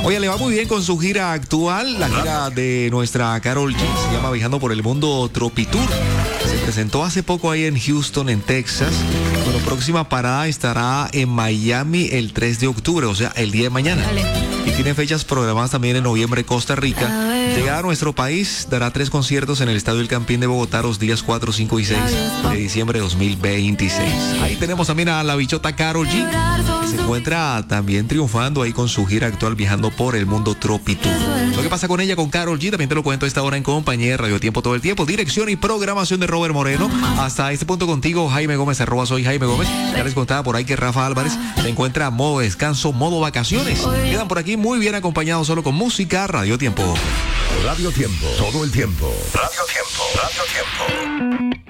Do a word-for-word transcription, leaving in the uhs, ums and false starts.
Oye, le va muy bien con su gira actual, la gira de nuestra Karol G, se llama Viajando por el Mundo Tropitour. Se presentó hace poco ahí en Houston, en Texas. Bueno, próxima parada estará en Miami el tres de octubre, o sea, el día de mañana. Dale. Y tiene fechas programadas también en noviembre, Costa Rica. Llegada a nuestro país, dará tres conciertos en el Estadio El Campín de Bogotá los días cuatro, cinco y seis de diciembre de dos mil veintiséis. Ahí tenemos también a la bichota Karol G, que se encuentra también triunfando ahí con su gira actual Viajando por el Mundo Tropitour. Lo que pasa con ella, con Karol G, también te lo cuento a esta hora en compañía de Radio Tiempo todo el tiempo. Dirección y programación de Robert Moreno. Hasta este punto contigo, Jaime Gómez, arroba soy Jaime Gómez. Ya les contaba por ahí que Rafa Álvarez se encuentra a modo descanso, modo vacaciones. Quedan por aquí muy bien acompañados solo con música. Radio Tiempo. Radio Tiempo, todo el tiempo. Radio Tiempo, Radio Tiempo.